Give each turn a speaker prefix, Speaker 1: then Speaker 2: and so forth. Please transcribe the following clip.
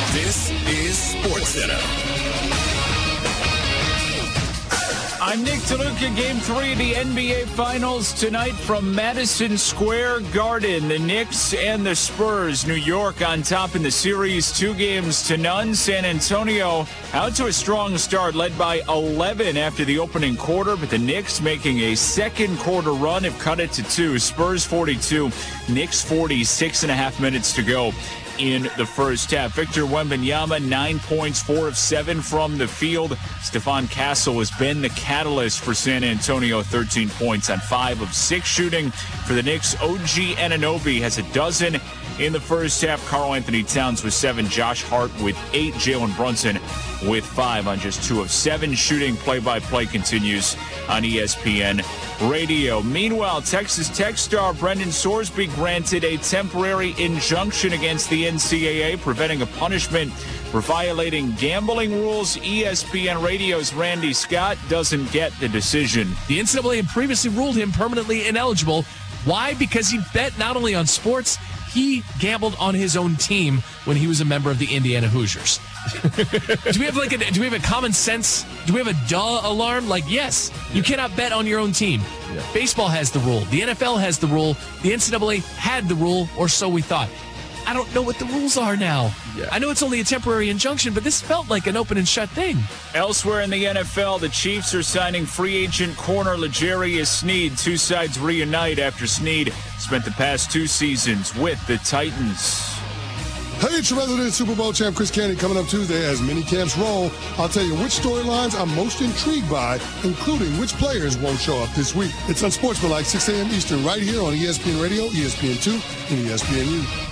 Speaker 1: This is SportsCenter.
Speaker 2: I'm Nick DeLuca. Game 3 of the NBA Finals tonight from Madison Square Garden. The Knicks and the Spurs. New York on top in the series, 2-0. San Antonio out to a strong start, led by 11 after the opening quarter, but the Knicks making a second quarter run have cut it to 2. Spurs 42, Knicks 40, 6.5 minutes to go in the first half. Victor Wembanyama, 9 points, 4 of 7 from the field. Stephon Castle has been the catalyst for San Antonio, 13 points on 5 of 6 shooting. For the Knicks, OG Anunoby has a dozen in the first half. Karl Anthony Towns with 7, Josh Hart with 8, Jalen Brunson with 5 on just 2 of 7 shooting. Play-by-play continues on ESPN Radio. Meanwhile, Texas Tech star Brendan Sorsby granted a temporary injunction against the NCAA, preventing a punishment for violating gambling rules. ESPN Radio's Randy Scott doesn't get the decision.
Speaker 3: The NCAA had previously ruled him permanently ineligible. Why? Because he bet not only on sports, he gambled on his own team when he was a member of the Indiana Hoosiers. Do we have a common sense? Do we have a duh alarm? Like, yes, you cannot bet on your own team. Yeah. Baseball has the rule. The NFL has the rule. The NCAA had the rule, or so we thought. I don't know what the rules are now. Yeah. I know it's only a temporary injunction, but this felt like an open and shut thing.
Speaker 2: Elsewhere in the NFL, the Chiefs are signing free agent corner L'Jarius Sneed. Two sides reunite after Sneed spent the past 2 seasons with the Titans.
Speaker 4: Hey, it's your resident Super Bowl champ Chris Candy coming up Tuesday as mini camps roll. I'll tell you which storylines I'm most intrigued by, including which players won't show up this week. It's Unsportsmanlike, 6 a.m. Eastern, right here on ESPN Radio, ESPN2, and ESPNU.